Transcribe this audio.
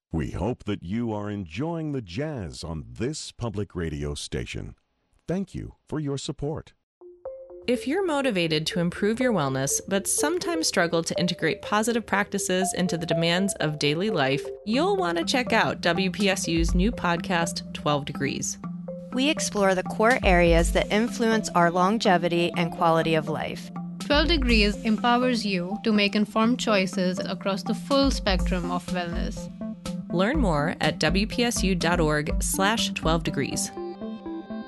We hope that you are enjoying the jazz on this public radio station. Thank you for your support. If you're motivated to improve your wellness, but sometimes struggle to integrate positive practices into the demands of daily life, you'll want to check out WPSU's new podcast, 12 Degrees. We explore the core areas that influence our longevity and quality of life. 12 Degrees empowers you to make informed choices across the full spectrum of wellness. Learn more at wpsu.org/12 degrees.